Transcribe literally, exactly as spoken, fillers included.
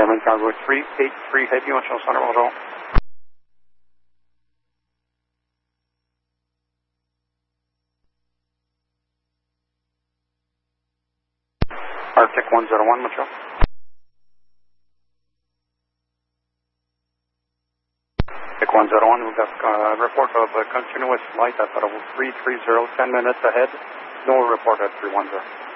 German Cargo three eight three Heavy, on chance center, bonjour. Arctic one zero one, monsieur. Arctic one zero one, we've got a uh, report of a continuous flight at level three three zero, ten minutes ahead. No report at three one zero.